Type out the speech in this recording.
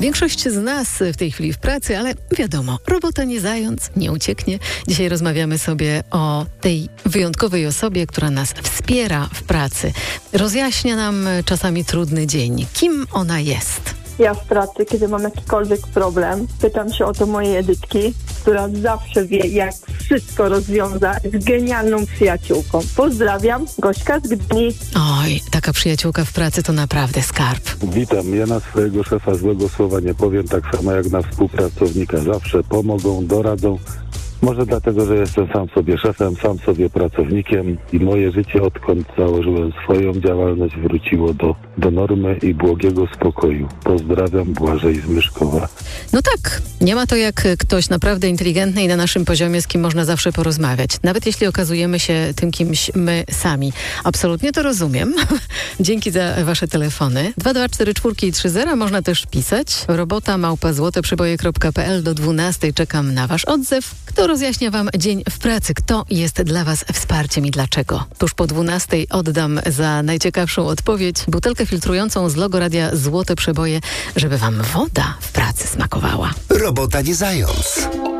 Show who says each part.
Speaker 1: Większość z nas w tej chwili w pracy, ale wiadomo, robota nie zając, nie ucieknie. Dzisiaj rozmawiamy sobie o tej wyjątkowej osobie, która nas wspiera w pracy. Rozjaśnia nam czasami trudny dzień. Kim ona jest?
Speaker 2: Ja w pracy, kiedy mam jakikolwiek problem, pytam się o to mojej Edytki, która zawsze wie, jak wszystko rozwiązać, z genialną przyjaciółką. Pozdrawiam, Gośka z Gdyni.
Speaker 1: Oj, taka przyjaciółka w pracy to naprawdę skarb.
Speaker 3: Witam. Ja na swojego szefa złego słowa nie powiem, tak samo jak na współpracownika. Zawsze pomogą, doradzą. Może dlatego, że jestem sam sobie szefem, sam sobie pracownikiem i moje życie, odkąd założyłem swoją działalność, wróciło do normy i błogiego spokoju. Pozdrawiam, Błażej z Myszkowa.
Speaker 1: No tak, nie ma to jak ktoś naprawdę inteligentny i na naszym poziomie, z kim można zawsze porozmawiać. Nawet jeśli okazujemy się tym kimś my sami. Absolutnie to rozumiem. Dzięki za wasze telefony. 224 można też pisać. robota@złoteprzeboje.pl do 12 czekam na wasz odzew. Kto rozjaśnia wam dzień w pracy? Kto jest dla was wsparciem i dlaczego? Tuż po 12 oddam za najciekawszą odpowiedź butelkę filtrującą z logo Radia Złote Przeboje, żeby wam woda w pracy smakowała.
Speaker 4: Robota nie zając.